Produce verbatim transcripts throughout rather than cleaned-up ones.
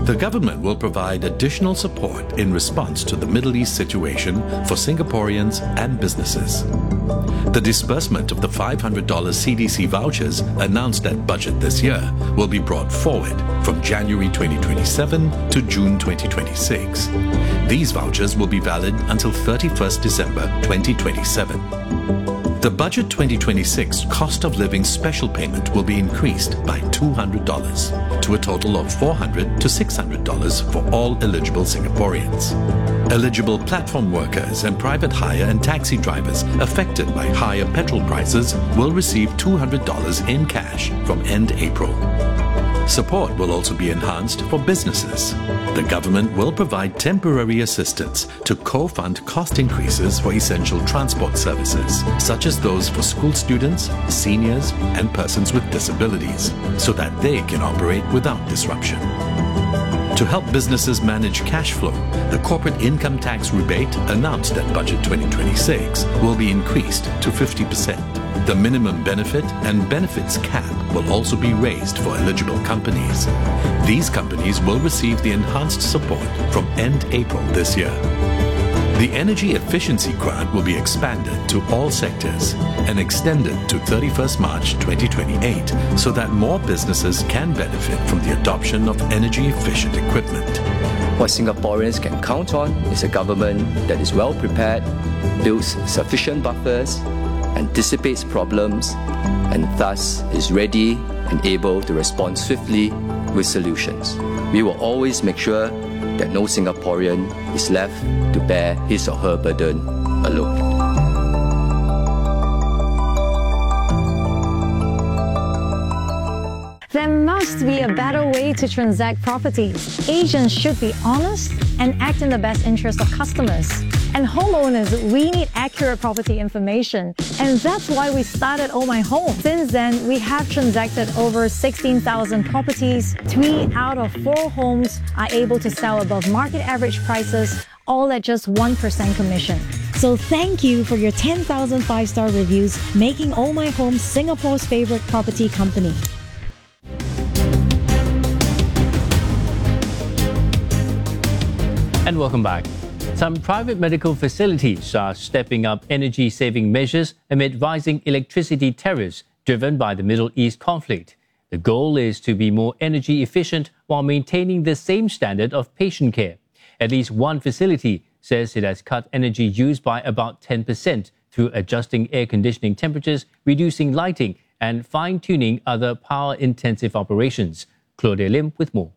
The government will provide additional support in response to the Middle East situation for Singaporeans and businesses. The disbursement of the five hundred dollars C D C vouchers announced at budget this year will be brought forward from January twenty twenty-seven to June twenty twenty-six. These vouchers will be valid until thirty-first December twenty twenty-seven. The Budget twenty twenty-six cost of living special payment will be increased by two hundred dollars to a total of four hundred dollars to six hundred dollars for all eligible Singaporeans. Eligible platform workers and private hire and taxi drivers affected by higher petrol prices will receive two hundred dollars in cash from end April. Support will also be enhanced for businesses. The government will provide temporary assistance to co-fund cost increases for essential transport services, such as those for school students, seniors, and persons with disabilities, so that they can operate without disruption. To help businesses manage cash flow, the corporate income tax rebate announced at Budget twenty twenty-six will be increased to fifty percent. The minimum benefit and benefits cap will also be raised for eligible companies. These companies will receive the enhanced support from end April this year. The Energy Efficiency Grant will be expanded to all sectors and extended to thirty-first March twenty twenty-eight so that more businesses can benefit from the adoption of energy-efficient equipment. What Singaporeans can count on is a government that is well prepared, builds sufficient buffers, anticipates problems, and thus is ready and able to respond swiftly with solutions. We will always make sure that no Singaporean is left to bear his or her burden alone. There must be a better way to transact properties. Agents should be honest and act in the best interest of customers. And homeowners, we need accurate property information. And that's why we started Oh My Home. Since then, we have transacted over sixteen thousand properties. Three out of four homes are able to sell above market average prices, all at just one percent commission. So thank you for your ten thousand five-star reviews, making Oh My Home Singapore's favorite property company. And welcome back. Some private medical facilities are stepping up energy-saving measures amid rising electricity tariffs driven by the Middle East conflict. The goal is to be more energy efficient while maintaining the same standard of patient care. At least one facility says it has cut energy use by about ten percent through adjusting air conditioning temperatures, reducing lighting, and fine-tuning other power-intensive operations. Claudia Lim with more.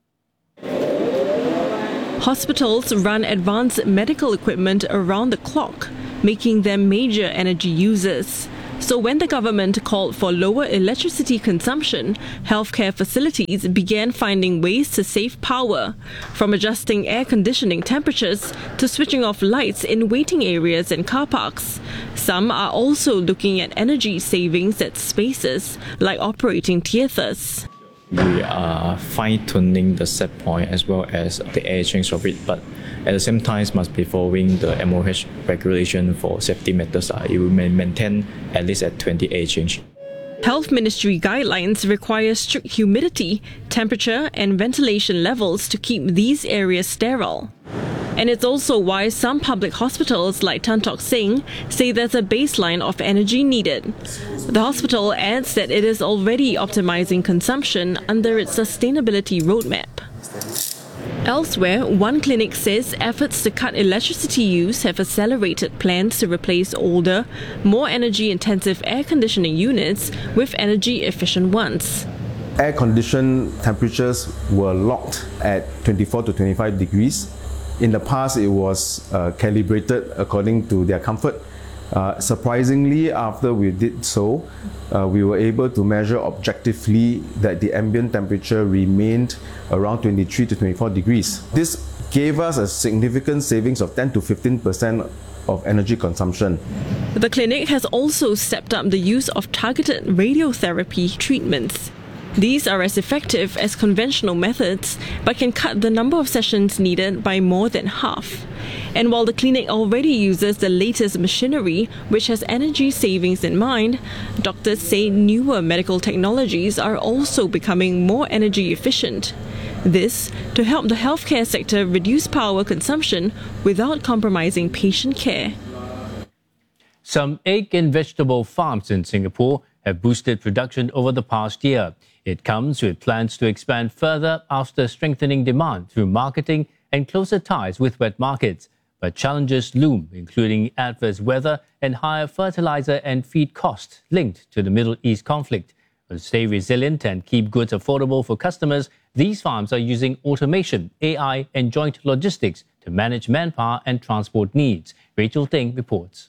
Hospitals run advanced medical equipment around the clock, making them major energy users. So when the government called for lower electricity consumption, healthcare facilities began finding ways to save power, from adjusting air conditioning temperatures to switching off lights in waiting areas and car parks. Some are also looking at energy savings at spaces, like operating theatres. We are fine-tuning the set point as well as the air change of it, but at the same time must be following the M O H regulation for safety matters. It will maintain at least at twenty air change. Health Ministry guidelines require strict humidity, temperature and ventilation levels to keep these areas sterile. And it's also why some public hospitals like Tan Tock Seng say there's a baseline of energy needed. The hospital adds that it is already optimizing consumption under its sustainability roadmap. Elsewhere, one clinic says efforts to cut electricity use have accelerated plans to replace older, more energy-intensive air conditioning units with energy-efficient ones. Air-conditioned temperatures were locked at twenty-four to twenty-five degrees. In the past, it was uh, calibrated according to their comfort. Uh, surprisingly, after we did so, uh, we were able to measure objectively that the ambient temperature remained around twenty-three to twenty-four degrees. This gave us a significant savings of ten to fifteen percent of energy consumption. The clinic has also stepped up the use of targeted radiotherapy treatments. These are as effective as conventional methods, but can cut the number of sessions needed by more than half. And while the clinic already uses the latest machinery, which has energy savings in mind, doctors say newer medical technologies are also becoming more energy efficient. This to help the healthcare sector reduce power consumption without compromising patient care. Some egg and vegetable farms in Singapore have boosted production over the past year. It comes with plans to expand further after strengthening demand through marketing and closer ties with wet markets. But challenges loom, including adverse weather and higher fertilizer and feed costs linked to the Middle East conflict. To stay resilient and keep goods affordable for customers, these farms are using automation, A I, and joint logistics to manage manpower and transport needs. Rachel Ting reports.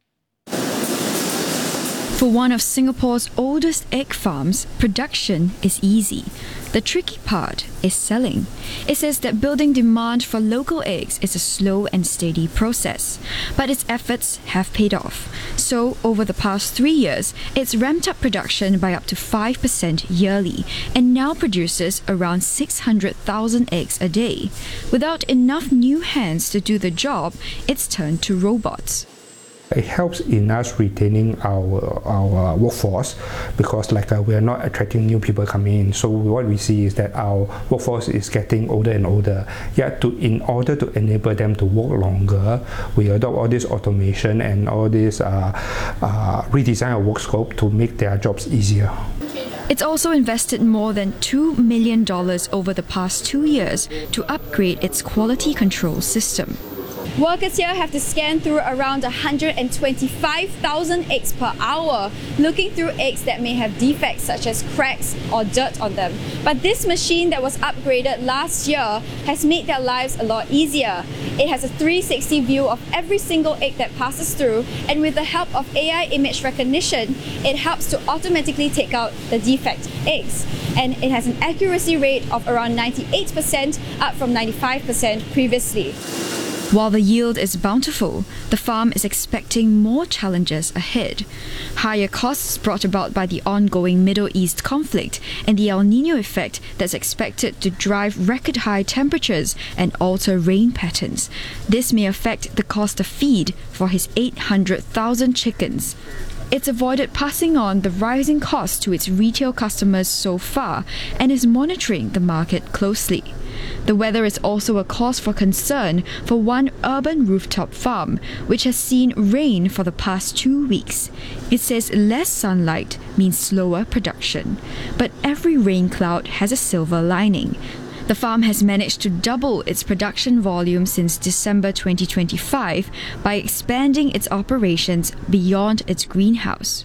For one of Singapore's oldest egg farms, production is easy. The tricky part is selling. It says that building demand for local eggs is a slow and steady process, but its efforts have paid off. So, over the past three years, it's ramped up production by up to five percent yearly and now produces around six hundred thousand eggs a day. Without enough new hands to do the job, it's turned to robots. It helps in us retaining our our workforce because like uh, we are not attracting new people coming in. So what we see is that our workforce is getting older and older. Yet to in order to enable them to work longer, we adopt all this automation and all this uh, uh, redesign of work scope to make their jobs easier. It's also invested more than two million dollars over the past two years to upgrade its quality control system. Workers here have to scan through around one hundred twenty-five thousand eggs per hour, looking through eggs that may have defects such as cracks or dirt on them. But this machine that was upgraded last year has made their lives a lot easier. It has a three sixty view of every single egg that passes through, and with the help of A I image recognition, it helps to automatically take out the defect eggs. And it has an accuracy rate of around ninety-eight percent, up from ninety-five percent previously. While the yield is bountiful, the farm is expecting more challenges ahead. Higher costs brought about by the ongoing Middle East conflict and the El Niño effect that's expected to drive record high temperatures and alter rain patterns. This may affect the cost of feed for his eight hundred thousand chickens. It's avoided passing on the rising costs to its retail customers so far and is monitoring the market closely. The weather is also a cause for concern for one urban rooftop farm, which has seen rain for the past two weeks. It says less sunlight means slower production, but every rain cloud has a silver lining. The farm has managed to double its production volume since December twenty twenty-five by expanding its operations beyond its greenhouse.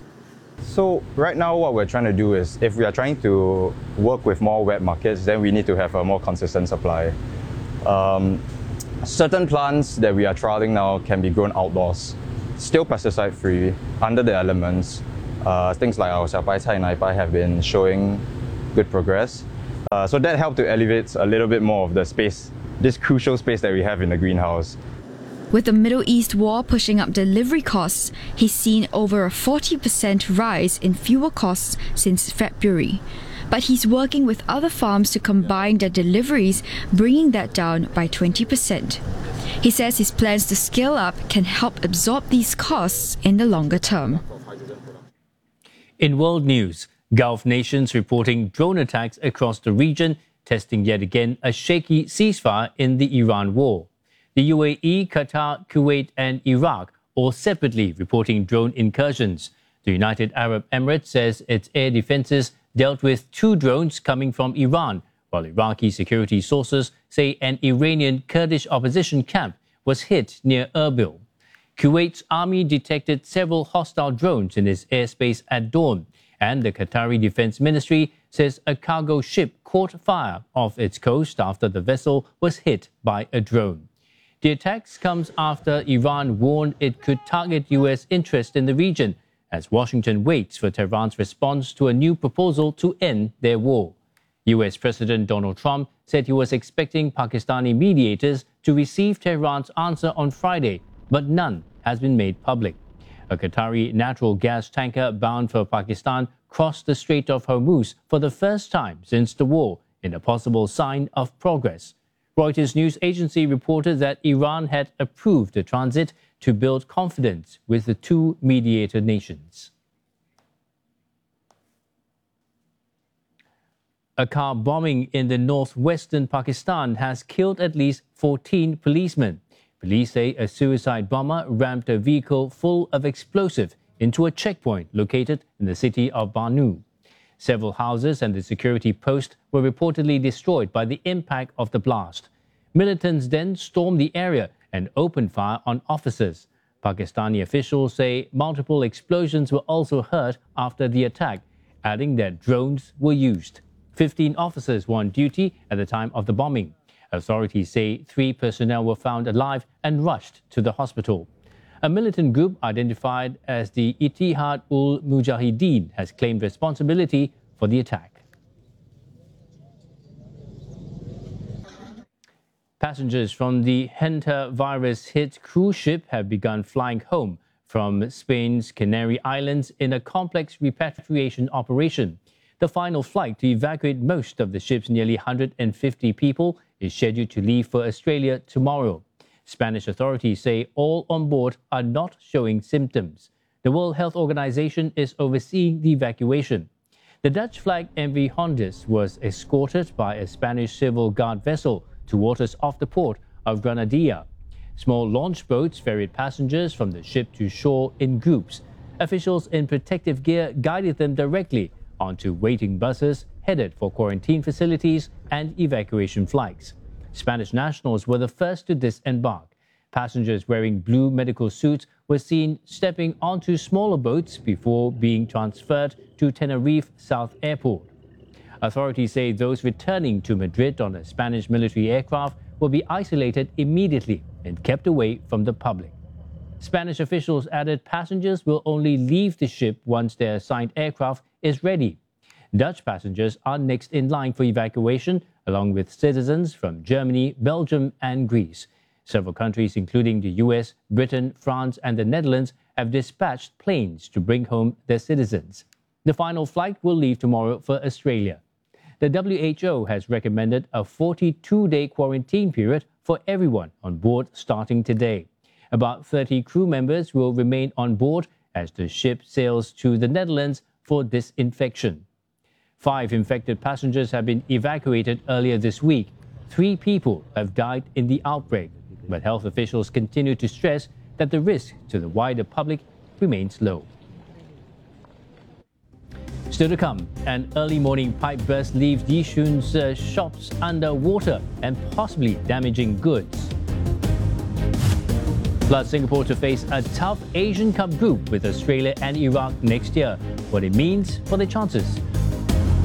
So right now what we're trying to do is, if we are trying to work with more wet markets, then we need to have a more consistent supply. Um, certain plants that we are trialing now can be grown outdoors, still pesticide free, under the elements. Uh, things like our Xiaobai Cai Nai Bai have been showing good progress. Uh, so that helped to elevate a little bit more of the space, this crucial space that we have in the greenhouse. With the Middle East war pushing up delivery costs, he's seen over a forty percent rise in fuel costs since February. But he's working with other farms to combine their deliveries, bringing that down by twenty percent. He says his plans to scale up can help absorb these costs in the longer term. In world news, Gulf nations reporting drone attacks across the region, testing yet again a shaky ceasefire in the Iran war. The U A E, Qatar, Kuwait and Iraq all separately reporting drone incursions. The United Arab Emirates says its air defences dealt with two drones coming from Iran, while Iraqi security sources say an Iranian Kurdish opposition camp was hit near Erbil. Kuwait's army detected several hostile drones in its airspace at dawn, and the Qatari Defense Ministry says a cargo ship caught fire off its coast after the vessel was hit by a drone. The attacks comes after Iran warned it could target U S interest in the region, as Washington waits for Tehran's response to a new proposal to end their war. U S President Donald Trump said he was expecting Pakistani mediators to receive Tehran's answer on Friday, but none has been made public. A Qatari natural gas tanker bound for Pakistan crossed the Strait of Hormuz for the first time since the war, in a possible sign of progress. Reuters news agency reported that Iran had approved the transit to build confidence with the two mediator nations. A car bombing in the northwestern Pakistan has killed at least fourteen policemen. Police say a suicide bomber rammed a vehicle full of explosive into a checkpoint located in the city of Banu. Several houses and the security post were reportedly destroyed by the impact of the blast. Militants then stormed the area and opened fire on officers. Pakistani officials say multiple explosions were also heard after the attack, adding that drones were used. Fifteen officers were on duty at the time of the bombing. Authorities say three personnel were found alive and rushed to the hospital. A militant group identified as the Ittihad ul Mujahideen has claimed responsibility for the attack. Passengers from the hantavirus-hit cruise ship have begun flying home from Spain's Canary Islands in a complex repatriation operation. The final flight to evacuate most of the ship's nearly one hundred fifty people is scheduled to leave for Australia tomorrow. Spanish authorities say all on board are not showing symptoms. The World Health Organization is overseeing the evacuation. The Dutch-flagged M V Hondius was escorted by a Spanish Civil Guard vessel to waters off the port of Granadilla. Small launch boats ferried passengers from the ship to shore in groups. Officials in protective gear guided them directly onto waiting buses headed for quarantine facilities and evacuation flights. Spanish nationals were the first to disembark. Passengers wearing blue medical suits were seen stepping onto smaller boats before being transferred to Tenerife South Airport. Authorities say those returning to Madrid on a Spanish military aircraft will be isolated immediately and kept away from the public. Spanish officials added passengers will only leave the ship once their assigned aircraft is ready. Dutch passengers are next in line for evacuation, along with citizens from Germany, Belgium, and Greece. Several countries, including the U S, Britain, France, and the Netherlands, have dispatched planes to bring home their citizens. The final flight will leave tomorrow for Australia. The W H O has recommended a forty-two day quarantine period for everyone on board starting today. About thirty crew members will remain on board as the ship sails to the Netherlands for disinfection. Five infected passengers have been evacuated earlier this week. Three people have died in the outbreak, but health officials continue to stress that the risk to the wider public remains low. Still to come, an early morning pipe burst leaves Yishun's uh, shops under water and possibly damaging goods. Plus, Singapore to face a tough Asian Cup group with Australia and Iraq next year. What it means for the chances